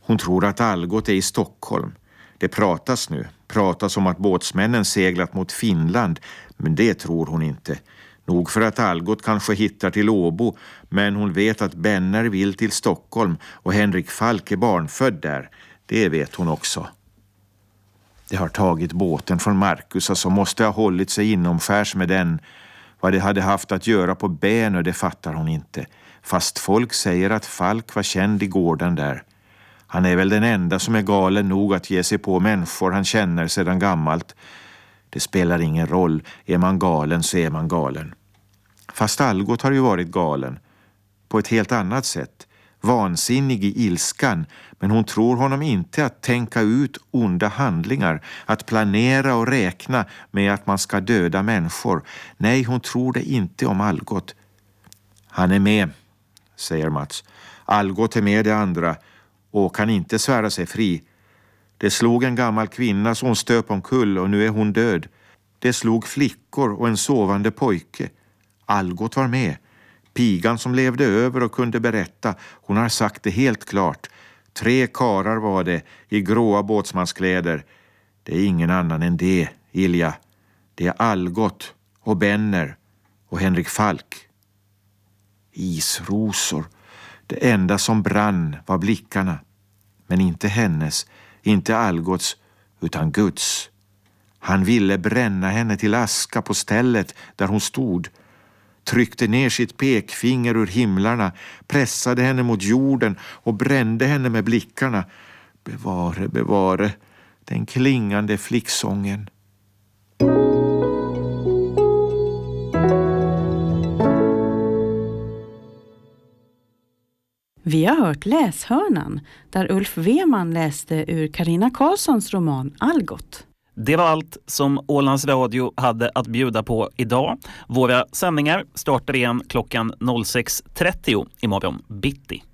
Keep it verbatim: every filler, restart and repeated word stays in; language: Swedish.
Hon tror att Algot är i Stockholm. Det pratas nu. Pratas om att båtsmännen seglat mot Finland, men det tror hon inte. Nog för att Algot kanske hittar till Åbo, men hon vet att Benner vill till Stockholm och Henrik Falk är barnfödd där. Det vet hon också. Det har tagit båten från Marcus som måste ha hållit sig inomskärs med den. Vad det hade haft att göra på Bänö, det fattar hon inte. Fast folk säger att Falk var känd i gården där. Han är väl den enda som är galen nog att ge sig på människor han känner sedan gammalt. Det spelar ingen roll. Är man galen så är man galen. Fast Algot har ju varit galen. På ett helt annat sätt. Vansinnig i ilskan. Men hon tror honom inte att tänka ut onda handlingar. Att planera och räkna med att man ska döda människor. Nej, hon tror det inte om Algot. Han är med, säger Mats. Algot är med det andra. Och kan inte svära sig fri. Det slog en gammal kvinna så hon stöp omkull och nu är hon död. Det slog flickor och en sovande pojke. Algot var med. Pigan som levde över och kunde berätta. Hon har sagt det helt klart. Tre karar var det i gråa båtsmanskläder. Det är ingen annan än det, Ilja. Det är Algot och Benner och Henrik Falk. Isrosor. Det enda som brann var blickarna. Men inte hennes, inte Algots, utan Guds. Han ville bränna henne till aska på stället där hon stod. Tryckte ner sitt pekfinger ur himlarna, pressade henne mot jorden och brände henne med blickarna. Bevare, bevare, den klingande flicksången. Vi har hört Läshörnan, där Ulf Weman läste ur Carina Karlssons roman Algot. Det var allt som Ålands Radio hade att bjuda på idag. Våra sändningar startar igen klockan sex trettio imorgon bitti.